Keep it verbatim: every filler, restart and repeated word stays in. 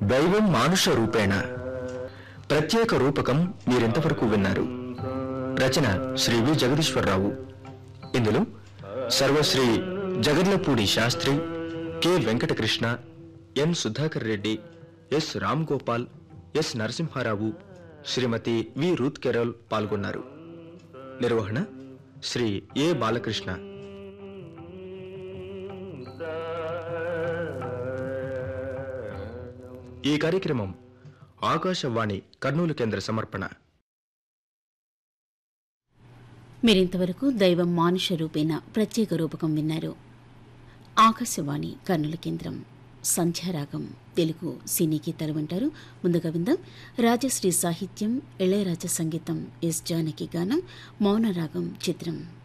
దైవం మానుష రూపేణ ప్రత్యేక రూపకం మీరెంతవరకు విన్నారు. రచన శ్రీ వి జగదీశ్వరరావు. ఇందులో సర్వశ్రీ జగర్లపూడి శాస్త్రి, కె వెంకటకృష్ణ, ఎన్ సుధాకర్ రెడ్డి, ఎస్ రామ్ గోపాల్, ఎస్ నరసింహారావు, శ్రీమతి వి రూత్ కెరోల్ పాల్గొన్నారు. నిర్వహణ శ్రీ ఏ బాలకృష్ణ. ఈ కార్యక్రమం ఆకాశవాణి కర్నూలు కేంద్ర సమర్పణ. మీరింతవరకు దైవం మానుష రూపేణ ప్రత్యేక రూపకం విన్నారు. ఆకాశవాణి కర్నూలు కేంద్రం. సంధ్యారాగం తెలుగు సినీ గీతాలు వింటారు. ముందుగా విందాం రాజశ్రీ సాహిత్యం, ఇళయరాజా సంగీతం, ఎస్ జానకి గానం, మౌనరాగం చిత్రం.